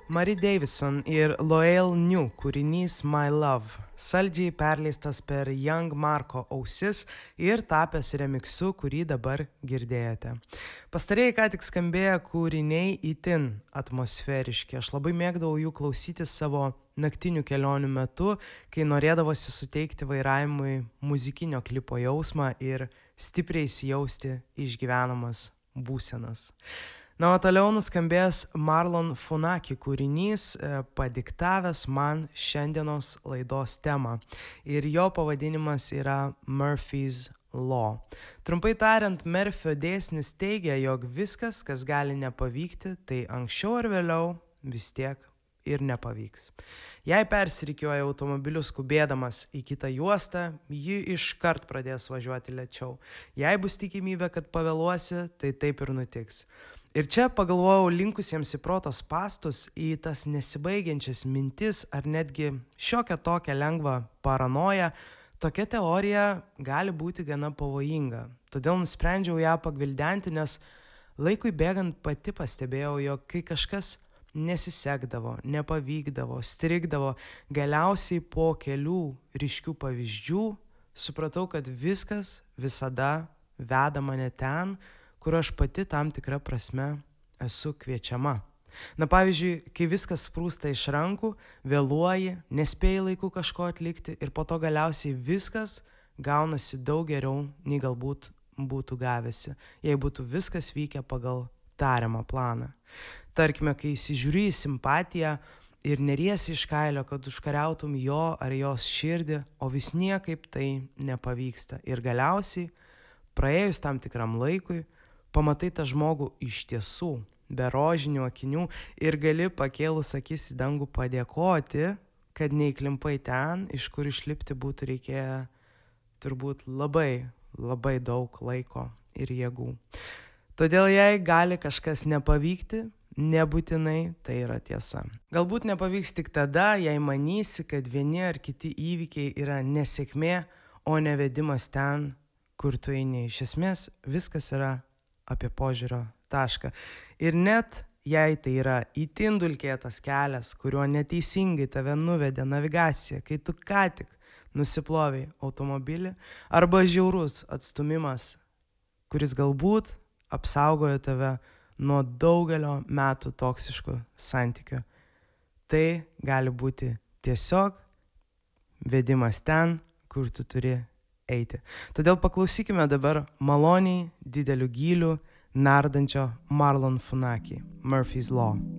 Mary Davison ir Loel New kūrinys My Love, saldžiai perleistas per Young Marko ausis ir tapęs remiksu, kurį dabar girdėjote. Pastarėjai ką tik skambėję kūriniai itin atmosferiški. Aš labai mėgdavau jų klausytis savo naktinių kelionių metu, kai norėdavosi suteikti vairavimui muzikinio klipo jausmą ir stipriai įsijausti išgyvenamas būsenas. Na, o toliau nuskambės Marlon Funaki kūrinys, padiktavęs man šiandienos laidos temą. Ir jo pavadinimas yra Murphy's Law. Trumpai tariant, Murphio dėsnis teigia, jog viskas, kas gali nepavykti, tai anksčiau ar vėliau vis tiek ir nepavyks. Jei persirikiuoja automobiliu skubėdamas į kitą juostą, ji iškart pradės važiuoti lėčiau. Jei bus tikimybė, kad pavėluosi, tai taip ir nutiks. Ir čia pagalvojau linkusiems į proto spastus, į tas nesibaigiančias mintis ar netgi šiokią tokią lengvą paranoją, tokia teorija gali būti gana pavojinga. Todėl nusprendžiau ją pagvildenti, nes laikui bėgant pati pastebėjau, jog kai kažkas nesisekdavo, nepavykdavo, strigdavo, galiausiai po kelių ryškių pavyzdžių supratau, kad viskas visada veda mane ten, kur aš pati tam tikrą prasme esu kviečiama. Na pavyzdžiui, kai viskas sprūsta iš rankų, vėluoji, nespėjai laiku kažko atlikti ir po to galiausiai viskas gaunasi daug geriau, nei galbūt būtų gavęsi, jei būtų viskas vykę pagal tariamą planą. Tarkime, kai įsižiūri į simpatiją ir neriesi iš kailio, kad užkariautum jo ar jos širdį, o vis niekaip tai nepavyksta. Ir galiausiai, praėjus tam tikram laikui, pamatai tą žmogų iš tiesų, be rožinių akinių ir gali pakėlus akis į dangų padėkoti, kad neįklimpai ten, iš kur išlipti būtų reikėję turbūt labai, labai daug laiko ir jėgų. Todėl jei gali kažkas nepavykti, nebūtinai tai yra tiesa. Galbūt nepavyks tik tada, jei manysi, kad vieni ar kiti įvykiai yra nesėkmė, o ne vedimas ten, kur tu eini. Iš esmės viskas yra apie požiūrio tašką. Ir net jei tai yra itin dulkėtas kelias, kuriuo neteisingai tave nuvedė navigacija, kai tu ką tik nusiplovei automobilį, arba žiaurus atstumimas, kuris galbūt apsaugojo tave nuo daugelio metų toksiškų santykių. Tai gali būti tiesiog vedimas ten, kur tu turi eiti. Todėl paklausykime dabar maloniai, dideliu gyliu, nardančio Marlon Funaki, Murphy's Law.